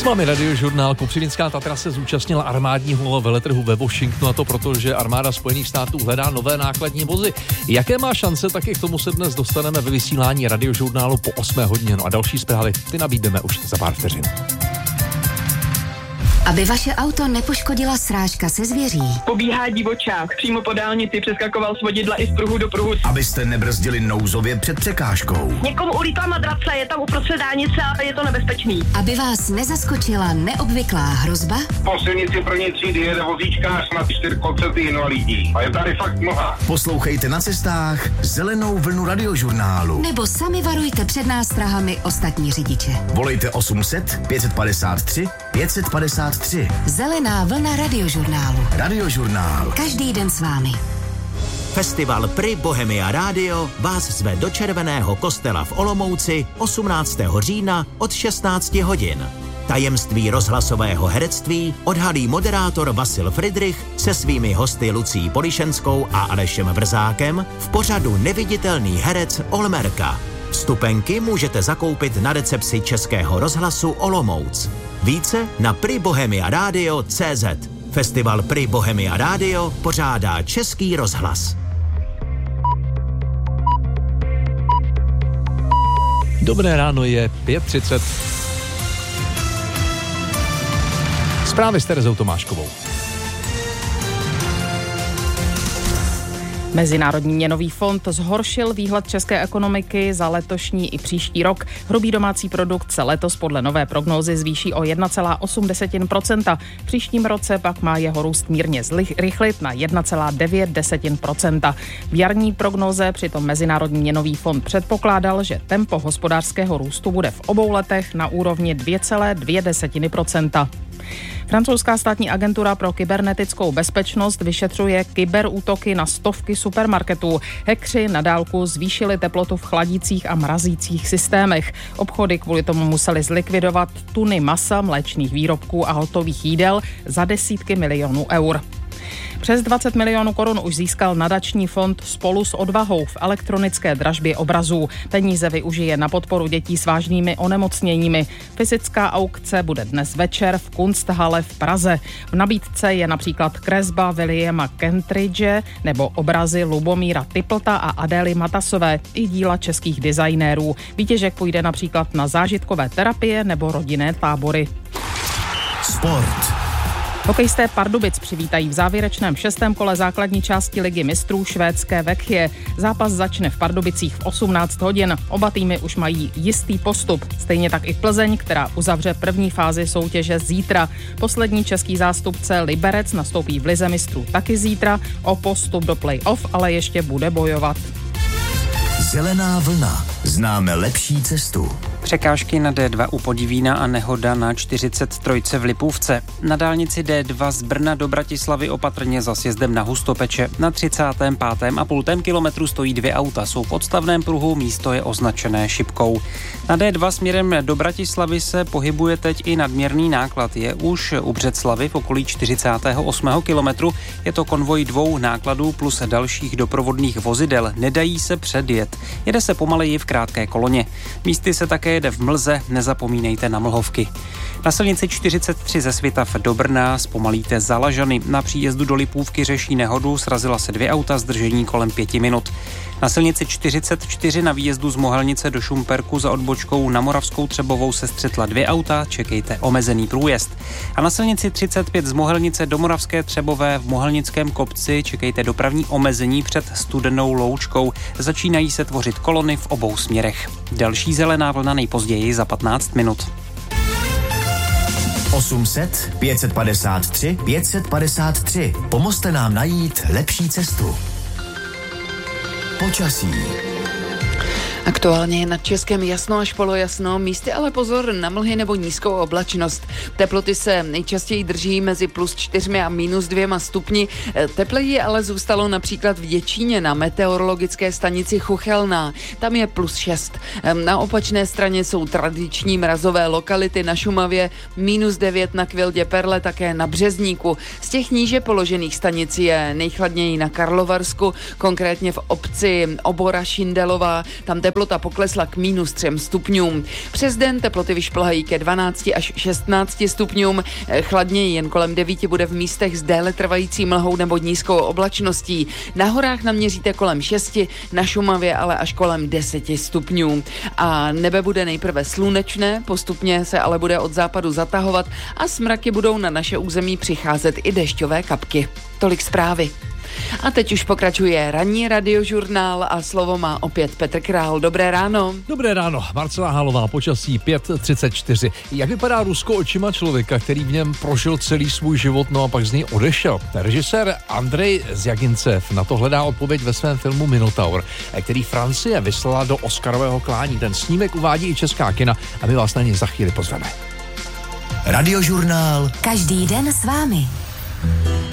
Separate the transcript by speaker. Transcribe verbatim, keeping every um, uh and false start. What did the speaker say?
Speaker 1: Máme radiožurnál. Kopřinická Tatra se zúčastnila armádního veletrhu ve Washingtonu, a to proto, že armáda Spojených států hledá nové nákladní vozy. Jaké má šance, tak i k tomu se dnes dostaneme ve vysílání radiožurnálu po osmé hodině. No a další zprávy ty nabídneme už za pár vteřin.
Speaker 2: Aby vaše auto nepoškodila srážka se zvěří.
Speaker 3: Pobíhá divočák, přímo po dálnici přeskakoval z vodidla i z pruhu do pruhu.
Speaker 4: Abyste nebrzdili nouzově před překážkou.
Speaker 3: Někomu ulítla madrace, je tam uprostřed dálnice a je to nebezpečný.
Speaker 2: Aby vás nezaskočila neobvyklá hrozba.
Speaker 5: Po silnici první třídy jede vozíčkář na čtyřkolcetý invalidní. A je tady fakt mnoha.
Speaker 4: Poslouchejte na cestách Zelenou vlnu radiožurnálu.
Speaker 2: Nebo sami varujte před nástrahami ostatní řidiče.
Speaker 4: Volejte osm set pět padesát tři pět padesát tři.
Speaker 2: Zelená vlna radiožurnálu.
Speaker 4: Radiožurnál.
Speaker 2: Každý den s vámi.
Speaker 6: Festival Pri Bohemia Radio vás zve do Červeného kostela v Olomouci osmnáctého října od šestnácti hodin. Tajemství rozhlasového herectví odhalí moderátor Vasil Fridrich se svými hosty Lucí Polišenskou a Alešem Vrzákem v pořadu Neviditelný herec Olmerka. Vstupenky můžete zakoupit na recepci Českého rozhlasu Olomouc. Více na pri bohemia radio tečka cé zet. Festival Pri Bohemia Radio pořádá Český rozhlas.
Speaker 1: Dobré ráno, je pět třicet. Zprávy s Terezou Tomáškovou.
Speaker 7: Mezinárodní měnový fond zhoršil výhled české ekonomiky za letošní i příští rok. Hrubý domácí produkt se letos podle nové prognózy zvýší o jedna celá osm procenta. V příštím roce pak má jeho růst mírně zrychlit na jedna celá devět procenta. V jarní prognóze přitom Mezinárodní měnový fond předpokládal, že tempo hospodářského růstu bude v obou letech na úrovni dvě celá dvě procenta. Francouzská státní agentura pro kybernetickou bezpečnost vyšetřuje kyberútoky na stovky supermarketů. Hackři na dálku zvýšili teplotu v chladících a mrazících systémech. Obchody kvůli tomu museli zlikvidovat tuny masa, mléčných výrobků a hotových jídel za desítky milionů eur. Přes dvacet milionů korun už získal nadační fond Spolu s odvahou v elektronické dražbě obrazů. Peníze využije na podporu dětí s vážnými onemocněními. Fyzická aukce bude dnes večer v Kunsthalle v Praze. V nabídce je například kresba Williama Kentridge nebo obrazy Lubomíra Typlta a Adély Matasové i díla českých designérů. Výtěžek půjde například na zážitkové terapie nebo rodinné tábory.
Speaker 4: Sport.
Speaker 7: Hokejisté Pardubic přivítají v závěrečném šestém kole základní části ligy mistrů švédské Vekje. Zápas začne v Pardubicích v osmnáct hodin. Oba týmy už mají jistý postup. Stejně tak i Plzeň, která uzavře první fázi soutěže zítra. Poslední český zástupce Liberec nastoupí v lize mistrů taky zítra. O postup do play-off ale ještě bude bojovat.
Speaker 4: Zelená vlna. Známe lepší cestu.
Speaker 8: Překážky na dé dva u Podivína a nehoda na čtyřicet tři v Lipůvce. Na dálnici dé dva z Brna do Bratislavy opatrně za sjezdem na Hustopeče. Na třicátém pátém a půltém kilometru stojí dvě auta. Jsou v odstavném pruhu, místo je označené šipkou. Na dé dva směrem do Bratislavy se pohybuje teď i nadměrný náklad. Je už u Břeclavy v okolí čtyřicátého osmého kilometru. Je to konvoj dvou nákladů plus dalších doprovodných vozidel. Nedají se předjet. Jede se pomaleji v krátké koloně. Místy se také jede v mlze, nezapomínejte na mlhovky. Na silnici čtyřicet tři ze Svitav do Brna zpomalíte za Lažany. Na příjezdu do Lipůvky řeší nehodu, srazila se dvě auta, zdržení kolem pěti minut. Na silnici čtyřicet čtyři na výjezdu z Mohelnice do Šumperku za odbočkou na Moravskou Třebovou se střetla dvě auta, čekejte omezený průjezd. A na silnici třicet pět z Mohelnice do Moravské Třebové v Mohelnickém kopci čekejte dopravní omezení před Studenou Loučkou. Začínají se tvořit kolony v obou směrech. Další zelená vlna nejpozději za patnáct minut.
Speaker 4: osm set pět padesát tři pět padesát tři. Pomozte nám najít lepší cestu. Počasí.
Speaker 9: Aktuálně je nad Českem jasno až polojasno, místy ale pozor na mlhy nebo nízkou oblačnost. Teploty se nejčastěji drží mezi plus čtyřmi a minus dvěma stupni. Tepleji ale zůstalo například v Děčíně na meteorologické stanici Chuchelná. Tam je plus šest. Na opačné straně jsou tradiční mrazové lokality na Šumavě, minus devět na Kvildě Perle, také na Březníku. Z těch níže položených stanic je nejchladněji na Karlovarsku, konkrétně v obci Obora Šindelová. Tam teplo teplota poklesla k minus třem stupňům. Přes den teploty vyšplhají ke dvanácti až šestnácti stupňům. Chladněji jen kolem devíti bude v místech s déle trvající mlhou nebo nízkou oblačností. Na horách naměříte kolem šesti, na Šumavě ale až kolem deseti stupňů. A nebe bude nejprve slunečné, postupně se ale bude od západu zatahovat a s mraky budou na naše území přicházet i dešťové kapky. Tolik zprávy. A teď už pokračuje ranní radiožurnál a slovo má opět Petr Král. Dobré ráno.
Speaker 1: Dobré ráno. Marcela Hálová, počasí pět třicet čtyři. Jak vypadá Rusko očima člověka, který v něm prožil celý svůj život, no a pak z něj odešel? Režisér Andrej Zjagincev na to hledá odpověď ve svém filmu Minotaur, který Francie vyslala do Oscarového klání. Ten snímek uvádí i česká kina a my vás na něj za chvíli pozveme.
Speaker 4: Radiožurnál.
Speaker 2: Každý den s vámi.